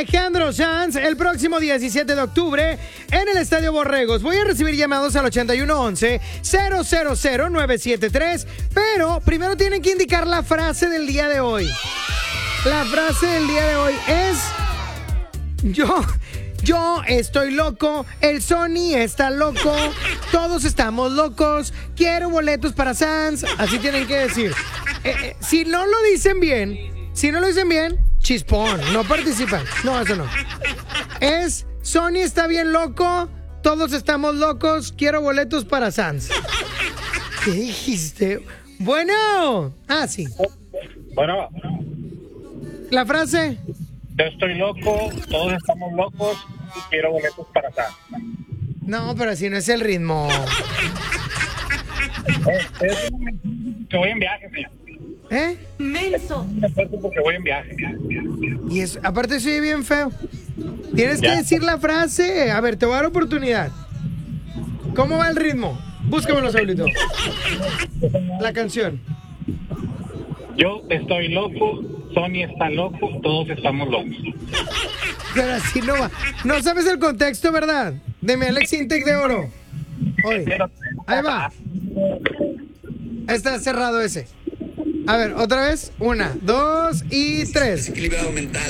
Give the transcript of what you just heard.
Alejandro Sanz el próximo 17 de octubre en el Estadio Borregos. Voy a recibir llamados al 8111-000-973, pero primero tienen que indicar la frase del día de hoy. La frase del día de hoy es: Yo estoy loco, el Sony está loco, todos estamos locos, quiero boletos para Sanz. Así tienen que decir. Si no lo dicen bien, chispón, no participan. No, eso no. Es Sony está bien loco, todos estamos locos, quiero boletos para Sanz. ¿Qué dijiste? Bueno. Sí. Bueno. La frase. Yo estoy loco, todos estamos locos y quiero boletos para acá. No, pero así no es el ritmo. Que voy en viaje, señor. Menso. Porque voy en viaje. Y aparte soy bien feo. Tienes que decir la frase. A ver, te voy a dar oportunidad. ¿Cómo va el ritmo? Búscamelo, Saulito. La canción. Yo estoy loco, Sony está loco, todos estamos locos. Pero así no va. No sabes el contexto, ¿verdad? De mi Alex Intec de oro. Oye, ahí va. Está cerrado ese. A ver, otra vez. 1, 2 y 3. Desequilibrado mental.